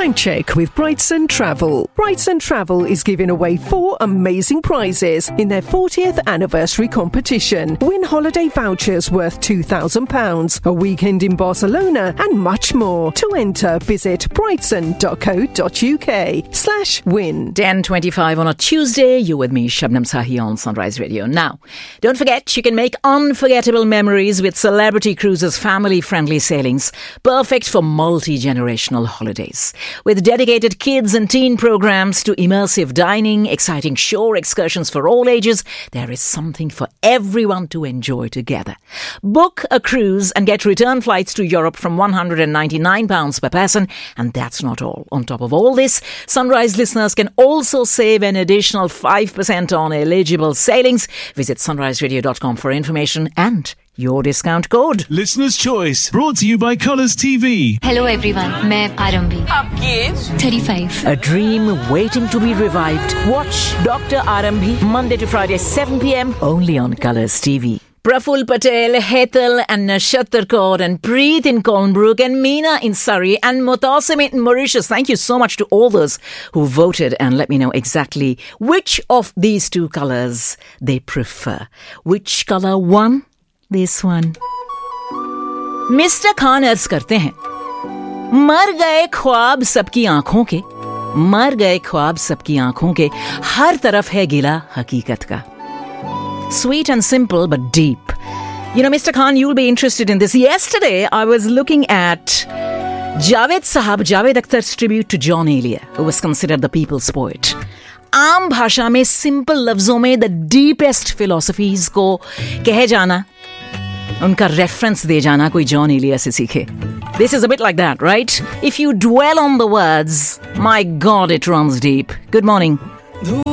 Time check with Brightson Travel. Brightson Travel is giving away 4 amazing prizes in their 40th anniversary competition. Win holiday vouchers worth £2,000, a weekend in Barcelona, and much more. To enter, visit brightson.co.uk/win. 10:25 on a Tuesday. You're with me, Shabnam Sahi, on Sunrise Radio. Now, don't forget, you can make unforgettable memories with Celebrity Cruises' family-friendly sailings, perfect for multi-generational holidays. With dedicated kids and teen programs to immersive dining, exciting shore excursions for all ages, there is something for everyone to enjoy together. Book a cruise and get return flights to Europe from £199 per person. And that's not all. On top of all this, Sunrise listeners can also save an additional 5% on eligible sailings. Visit sunriseradio.com for information and your discount code. Listener's Choice, brought to you by Colours TV. Hello everyone, मैं आरंभी. आपकी as 35. A dream waiting to be revived. Watch Dr. Arambhi, Monday to Friday, 7 p.m. only on Colours TV. Praful Patel, Hetal and Nashatar Kaur and Preet in Colnbrook and Meena in Surrey and Mutasim in Mauritius. Thank you so much to all those who voted, and let me know exactly which of these 2 colours they prefer. Which colour won? This one. Mr. Khan अर्ज करते हैं, मर गए ख्वाब सबकी आंखों के, मर गए ख्वाब सबकी आंखों के, हर तरफ है गिला हकीकत का. Sweet and simple, but deep. You know, Mr. Khan, you'll be interested in this. Yesterday, I was looking at Javed Akhtar's tribute to John Elia, who was considered the people's poet. आम भाषा में, simple लफ्जों में, the deepest philosophies को कहे जाना, उनका reference दे जाना, कोई John Elia से सीखे. This is a bit like that, right? If you dwell on the words, my God, it runs deep. Good morning.